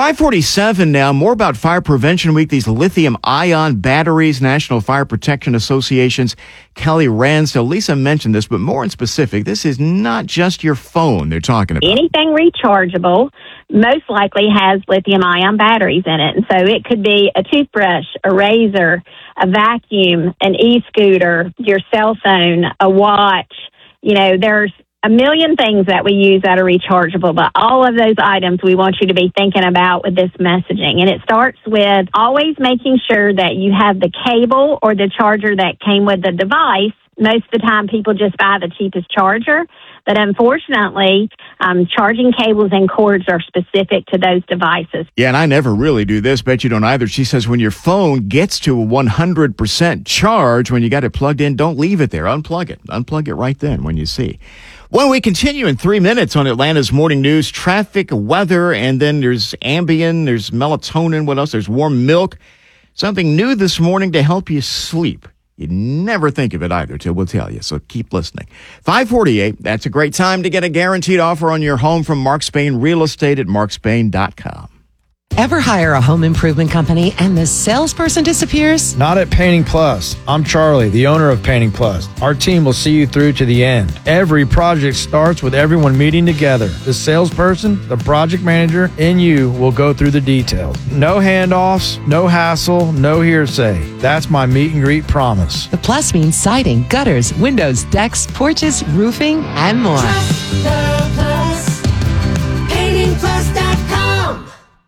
5:47 now. More about Fire Prevention Week. These lithium-ion batteries, National Fire Protection Association's Kelly Ransdell. Lisa mentioned this, but more in specific, this is not just your phone they're talking about. Anything rechargeable most likely has lithium-ion batteries in it. And so it could be a toothbrush, a razor, a vacuum, an e-scooter, your cell phone, a watch. You know, there's a million things that we use that are rechargeable, but all of those items we want you to be thinking about with this messaging. And it starts with always making sure that you have the cable or the charger that came with the device. Most of the time people just buy the cheapest charger, but unfortunately, charging cables and cords are specific to those devices. Yeah, and I never really do this. Bet you don't either. She says when your phone gets to a 100% charge, when you got it plugged in, don't leave it there. Unplug it. Unplug it right then when you see. When we continue in 3 minutes on Atlanta's Morning News, traffic, weather, and then there's Ambien, there's melatonin, what else? There's warm milk. Something new this morning to help you sleep. You'd never think of it either till we'll tell you, so keep listening. 5:48, that's a great time to get a guaranteed offer on your home from Mark Spain Real Estate at markspain.com. Ever hire a home improvement company and the salesperson disappears? Not at Painting Plus. I'm Charlie, the owner of Painting Plus. Our team will see you through to the end. Every project starts with everyone meeting together. The salesperson, the project manager, and you will go through the details. No handoffs, no hassle, no hearsay. That's my meet and greet promise. The Plus means siding, gutters, windows, decks, porches, roofing, and more. Trust the Plus. PaintingPlus.com.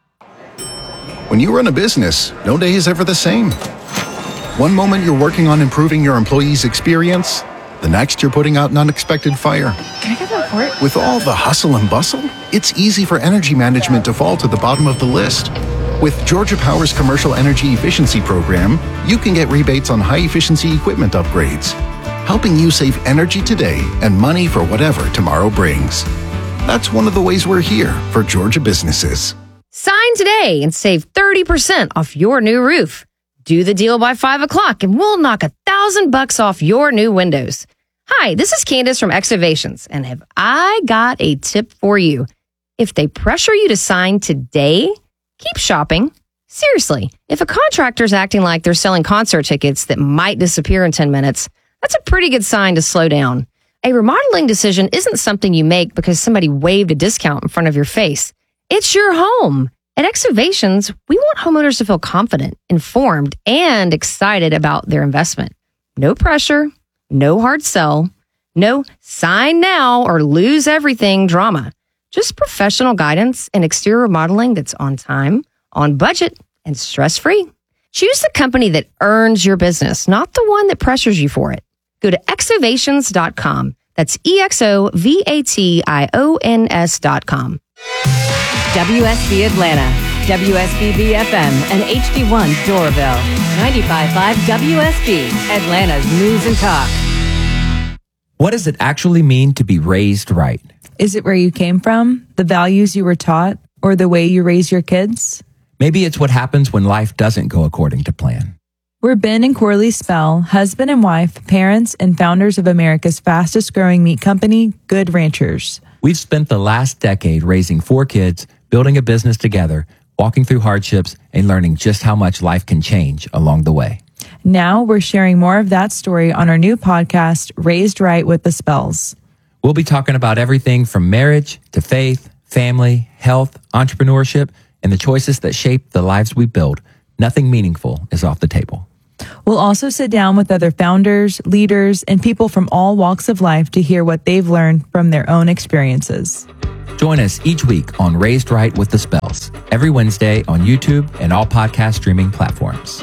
When you run a business, no day is ever the same. One moment you're working on improving your employees' experience, the next you're putting out an unexpected fire. Can I get the report? With all the hustle and bustle, it's easy for energy management to fall to the bottom of the list. With Georgia Power's Commercial Energy Efficiency Program, you can get rebates on high-efficiency equipment upgrades, helping you save energy today and money for whatever tomorrow brings. That's one of the ways we're here for Georgia businesses. Sign today and save 30% off your new roof. Do the deal by 5 o'clock and we'll knock $1,000 off your new windows. Hi, this is Candace from Excavations, and have I got a tip for you. If they pressure you to sign today, keep shopping. Seriously, if a contractor's acting like they're selling concert tickets that might disappear in 10 minutes, that's a pretty good sign to slow down. A remodeling decision isn't something you make because somebody waved a discount in front of your face. It's your home. At Excavations, we want homeowners to feel confident, informed, and excited about their investment. No pressure, no hard sell, no sign now or lose everything drama. Just professional guidance and exterior remodeling that's on time, on budget, and stress-free. Choose the company that earns your business, not the one that pressures you for it. Go to excavations.com. That's EXOVATIONS.com. WSB Atlanta, WSB FM, and HD1 Doraville. 95.5 WSB, Atlanta's News and Talk. What does it actually mean to be raised right? Is it where you came from, the values you were taught, or the way you raise your kids? Maybe it's what happens when life doesn't go according to plan. We're Ben and Corley Spell, husband and wife, parents, and founders of America's fastest growing meat company, Good Ranchers. We've spent the last decade raising 4 kids, building a business together, walking through hardships, and learning just how much life can change along the way. Now we're sharing more of that story on our new podcast, Raised Right with the Spells. We'll be talking about everything from marriage to faith, family, health, entrepreneurship, and the choices that shape the lives we build. Nothing meaningful is off the table. We'll also sit down with other founders, leaders, and people from all walks of life to hear what they've learned from their own experiences. Join us each week on Raised Right with the Spells, every Wednesday on YouTube and all podcast streaming platforms.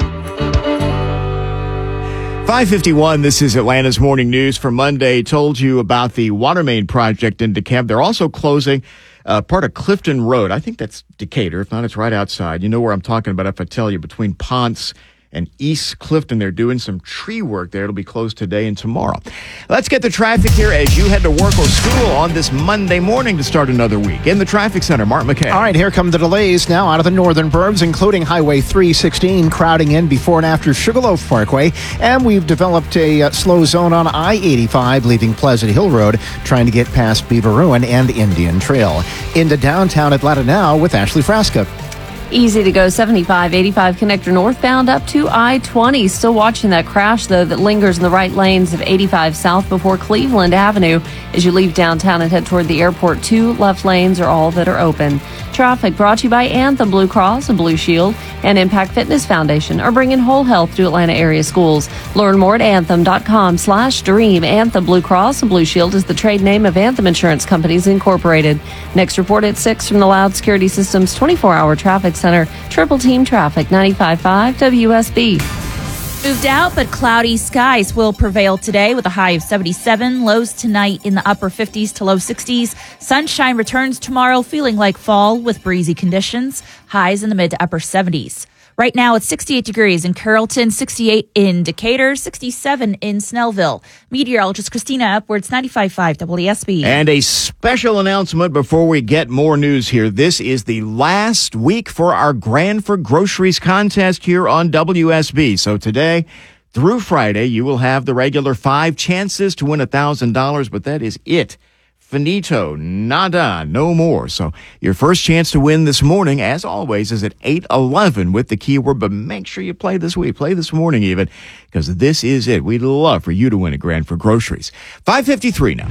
5:51, this is Atlanta's Morning News for Monday. Told you about the water main project in DeKalb. They're also closing part of Clifton Road. I think that's Decatur. If not, it's right outside. You know where I'm talking about if I tell you, between Ponce and East Clifton. They're doing some tree work there. It'll be closed today and tomorrow. Let's get the traffic here as you head to work or school on this Monday morning to start another week. In the traffic center, Mark McKay. All right, here come the delays now out of the northern burbs, including Highway 316 crowding in before and after Sugarloaf Parkway. And we've developed a slow zone on I-85 leaving Pleasant Hill Road, trying to get past Beaver Ruin and Indian Trail. Into downtown Atlanta now with Ashley Frasca. Easy to go 75, 85 connector northbound up to I-20. Still watching that crash, though, that lingers in the right lanes of 85 south before Cleveland Avenue. As you leave downtown and head toward the airport, 2 left lanes are all that are open. Traffic brought to you by Anthem Blue Cross and Blue Shield and Impact Fitness Foundation are bringing whole health to Atlanta area schools. Learn more at anthem.com/dream. Anthem Blue Cross and Blue Shield is the trade name of Anthem Insurance Companies Incorporated. Next report at 6 from the Loud Security Systems 24-hour traffic center. Triple Team Traffic, 95.5 WSB. Moved out, but cloudy skies will prevail today with a high of 77. Lows tonight in the upper 50s to low 60s. Sunshine returns tomorrow, feeling like fall with breezy conditions. Highs in the mid to upper 70s. Right now, it's 68 degrees in Carrollton, 68 in Decatur, 67 in Snellville. Meteorologist Christina Edwards, 95.5 WSB. And a special announcement before we get more news here. This is the last week for our Grand for Groceries contest here on WSB. So today through Friday, you will have the regular 5 chances to win $1,000, but that is it. Finito, nada, no more. So your first chance to win this morning, as always, is at 8:11 with the keyword, but make sure you play this week, play this morning even, because this is it. We'd love for you to win a Grand for Groceries. 5:53 now.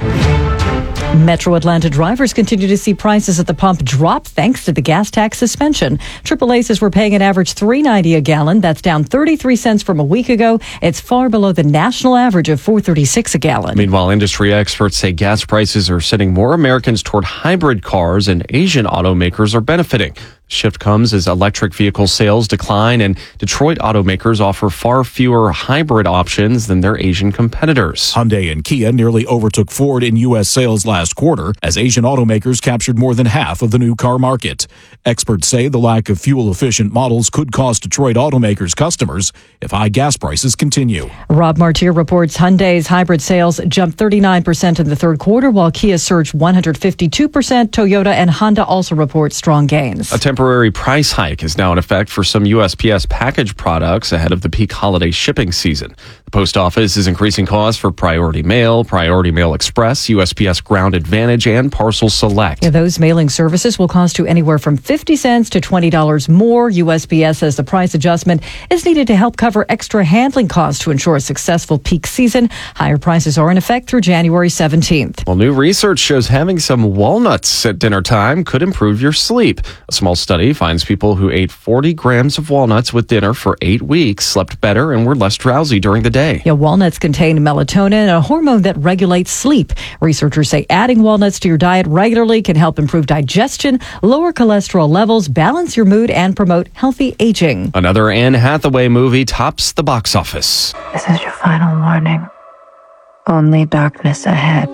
Metro Atlanta drivers continue to see prices at the pump drop thanks to the gas tax suspension. AAA says we're paying an average $3.90 a gallon. That's down 33 cents from a week ago. It's far below the national average of $4.36 a gallon. Meanwhile, industry experts say gas prices are sending more Americans toward hybrid cars, and Asian automakers are benefiting. The shift comes as electric vehicle sales decline, and Detroit automakers offer far fewer hybrid options than their Asian competitors. Hyundai and Kia nearly overtook Ford in U.S. sales last quarter as Asian automakers captured more than half of the new car market. Experts say the lack of fuel-efficient models could cost Detroit automakers customers if high gas prices continue. Rob Martier reports Hyundai's hybrid sales jumped 39% in the third quarter, while Kia surged 152%. Toyota and Honda also report strong gains. A temporary price hike is now in effect for some USPS package products ahead of the peak holiday shipping season. The post office is increasing costs for Priority Mail Express, USPS Ground Advantage, and Parcel Select. Yeah, those mailing services will cost you anywhere from 50 cents to $20 more. USPS says the price adjustment is needed to help cover extra handling costs to ensure a successful peak season. Higher prices are in effect through January 17th. Well, new research shows having some walnuts at dinner time could improve your sleep. A small study finds people who ate 40 grams of walnuts with dinner for 8 weeks slept better and were less drowsy during the day. Yeah, walnuts contain melatonin, a hormone that regulates sleep. Researchers say adding walnuts to your diet regularly can help improve digestion, lower cholesterol levels, balance your mood, and promote healthy aging. Another Anne Hathaway movie tops the box office. This is your final warning. Only darkness ahead.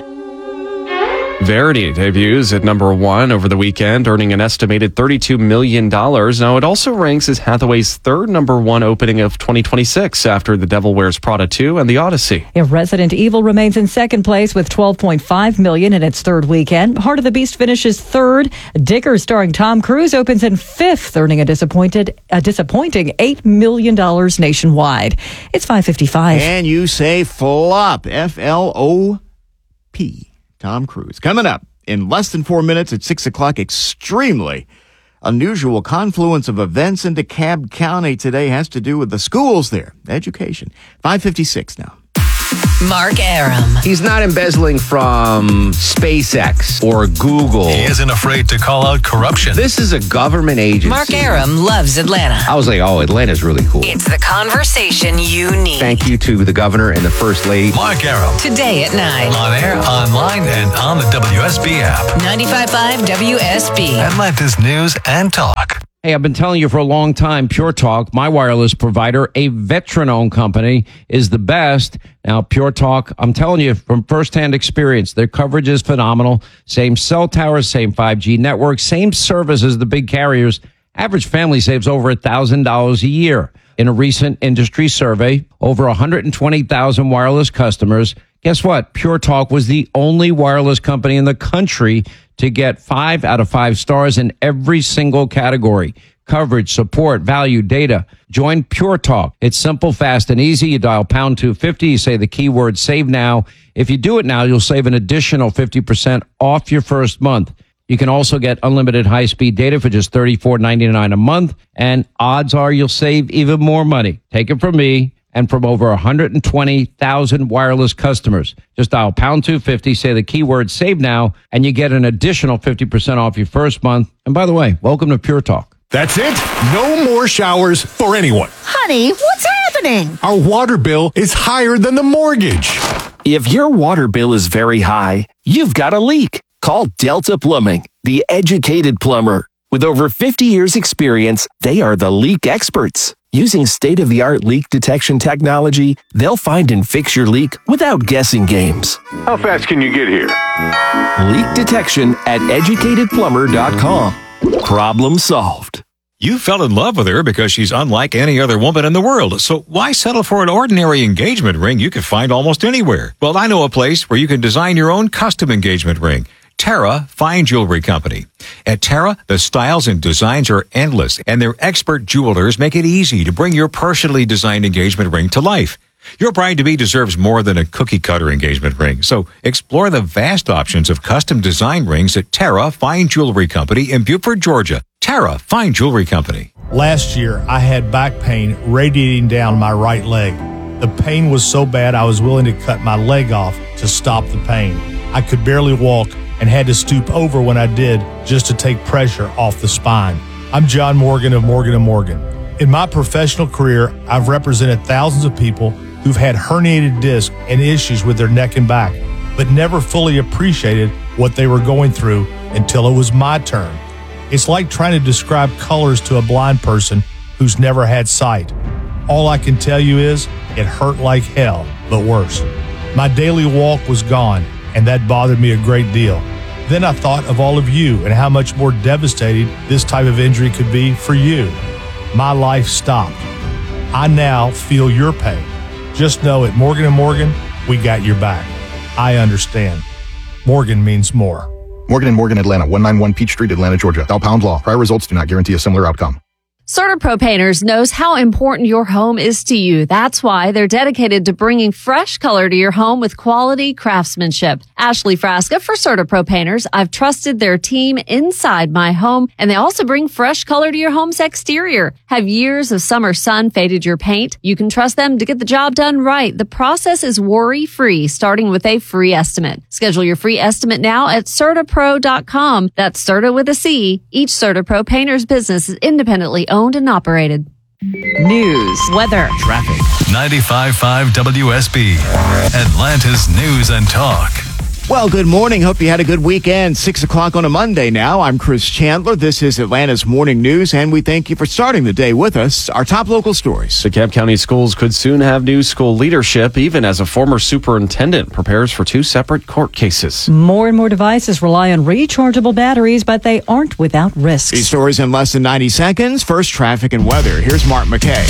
Verity debuts at number 1 over the weekend, earning an estimated $32 million. Now, it also ranks as Hathaway's third number 1 opening of 2026 after The Devil Wears Prada 2 and The Odyssey. Yeah, Resident Evil remains in second place with $12.5 million in its third weekend. Heart of the Beast finishes third. Dicker, starring Tom Cruise, opens in fifth, earning a disappointing $8 million nationwide. It's 5:55. And you say flop, F-L-O-P. Tom Cruise. Coming up in less than 4 minutes at 6 o'clock, extremely unusual confluence of events in DeKalb County today has to do with the schools there, education. 5:56 now. Mark Arum. He's not embezzling from SpaceX or Google. He isn't afraid to call out corruption. This is a government agency. Mark Arum loves Atlanta. I was like, oh, Atlanta's really cool. It's the conversation you need. Thank you to the governor and the first lady. Mark Arum. Today at 9. On air, online, and on the WSB app. 95.5 WSB. Atlanta's News and Talk. Hey, I've been telling you for a long time, Pure Talk, my wireless provider, a veteran-owned company, is the best. Now, Pure Talk, I'm telling you from firsthand experience, their coverage is phenomenal. Same cell towers, same 5G network, same service as the big carriers. Average family saves over $1,000 a year. In a recent industry survey, over 120,000 wireless customers. Guess what? Pure Talk was the only wireless company in the country to get 5 out of 5 stars in every single category. Coverage, support, value, data. Join Pure Talk. It's simple, fast, and easy. You dial pound 250. You say the keyword save now. If you do it now, you'll save an additional 50% off your first month. You can also get unlimited high-speed data for just $34.99 a month. And odds are you'll save even more money. Take it from me and from over 120,000 wireless customers. Just dial pound 250, say the keyword save now, and you get an additional 50% off your first month. And by the way, welcome to Pure Talk. That's it. No more showers for anyone. Honey, what's happening? Our water bill is higher than the mortgage. If your water bill is very high, you've got a leak. Call Delta Plumbing, the educated plumber. With over 50 years experience, they are the leak experts. Using state-of-the-art leak detection technology, they'll find and fix your leak without guessing games. How fast can you get here? Leak detection at educatedplumber.com. Problem solved. You fell in love with her because she's unlike any other woman in the world. So why settle for an ordinary engagement ring you could find almost anywhere? Well, I know a place where you can design your own custom engagement ring. Terra Fine Jewelry Company. At Terra, the styles and designs are endless, and their expert jewelers make it easy to bring your personally designed engagement ring to life. Your bride-to-be deserves more than a cookie-cutter engagement ring, so explore the vast options of custom design rings at Terra Fine Jewelry Company in Beaufort, Georgia. Terra Fine Jewelry Company. Last year, I had back pain radiating down my right leg. The pain was so bad I was willing to cut my leg off to stop the pain. I could barely walk and had to stoop over when I did just to take pressure off the spine. I'm John Morgan of Morgan & Morgan. In my professional career, I've represented thousands of people who've had herniated discs and issues with their neck and back, but never fully appreciated what they were going through until it was my turn. It's like trying to describe colors to a blind person who's never had sight. All I can tell you is it hurt like hell, but worse. My daily walk was gone, and that bothered me a great deal. Then I thought of all of you and how much more devastating this type of injury could be for you. My life stopped. I now feel your pain. Just know at Morgan & Morgan, we got your back. I understand. Morgan means more. Morgan & Morgan Atlanta, 191 Peach Street, Atlanta, Georgia. Dow Pound Law. Prior results do not guarantee a similar outcome. CertaPro Painters knows how important your home is to you. That's why they're dedicated to bringing fresh color to your home with quality craftsmanship. Ashley Frasca for CertaPro Painters. I've trusted their team inside my home, and they also bring fresh color to your home's exterior. Have years of summer sun faded your paint? You can trust them to get the job done right. The process is worry-free, starting with a free estimate. Schedule your free estimate now at CertaPro.com. That's Certa with a C. Each CertaPro Painters business is independently owned and operated. News, weather, traffic. 95.5 WSB, Atlanta's News and Talk. Well, good morning. Hope you had a good weekend. 6 o'clock on a Monday now. I'm Chris Chandler. This is Atlanta's Morning News, and we thank you for starting the day with us. Our top local stories. DeKalb County schools could soon have new school leadership, even as a former superintendent prepares for 2 separate court cases. More and more devices rely on rechargeable batteries, but they aren't without risks. These stories in less than 90 seconds. First, traffic and weather. Here's Mark McKay.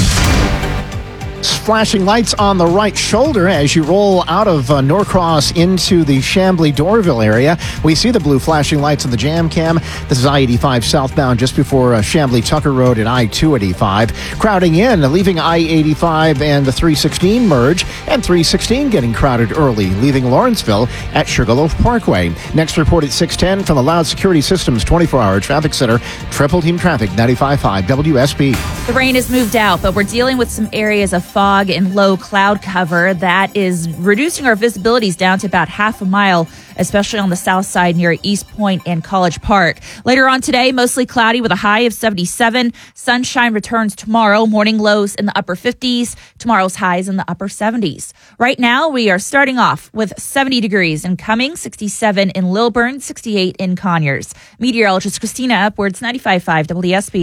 Flashing lights on the right shoulder as you roll out of Norcross into the Chamblee-Dorville area. We see the blue flashing lights on the jam cam. This is I-85 southbound just before Chamblee-Tucker Road and I-285. Crowding in, leaving I-85 and the 316 merge, and 316 getting crowded early, leaving Lawrenceville at Sugarloaf Parkway. Next report at 6:10 from the Loud Security Systems 24-hour traffic center. Triple Team Traffic, 95.5 WSB. The rain has moved out, but we're dealing with some areas of fog and low cloud cover that is reducing our visibilities down to about half a mile, especially on the south side near East Point and College Park. Later on today, mostly cloudy with a high of 77. Sunshine returns tomorrow. Morning lows in the upper 50s. Tomorrow's highs in the upper 70s. Right now, we are starting off with 70 degrees in Cumming, 67 in Lilburn, 68 in Conyers. Meteorologist Christina Upwards, 95.5 WSB.